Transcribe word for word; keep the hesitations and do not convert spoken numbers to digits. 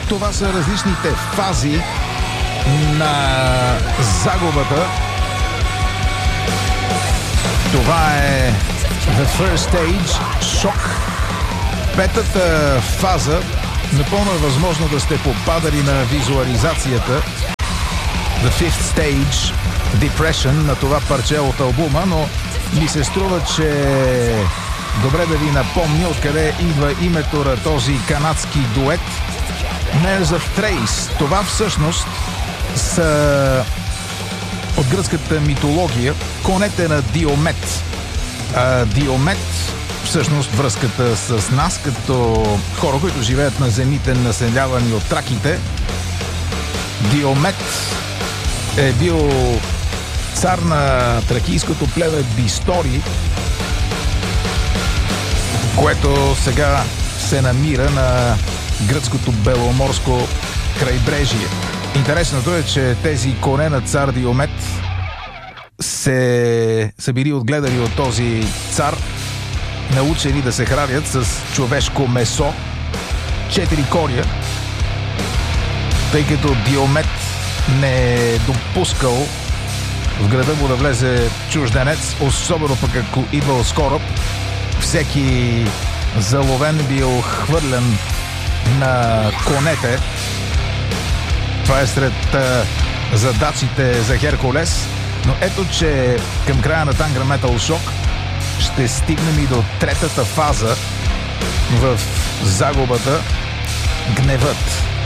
Това са различните фази на загубата. Това е The First Stage, шок. Петата фаза, напълно е възможно да сте попадали на визуализацията The Fifth Stage, Depression, на това парче от албума, но ми се струва, че добре да ви напомня откъде идва името на този канадски дует Nerves of Thrace. Това всъщност са от гръцката митология конете на Диомет. А Диомет, всъщност връзката с нас, като хора, които живеят на земите, населявани от траките. Диомет е бил цар на тракийското племе Бистори, което сега се намира на гръцкото беломорско крайбрежие. Интересното е, че тези коне на цар Диомет се са били отгледани от този цар, научени да се хранят с човешко месо, четири коня, тъй като Диомет не е допускал в града му да влезе чужденец, особено пък ако идвал с кораб. Всеки заловен бил хвърлен на конете. Това е сред а, задачите за Херкулес. Но ето, че към края на Tanga Metal Shock ще стигнем и до третата фаза в загубата — гневът.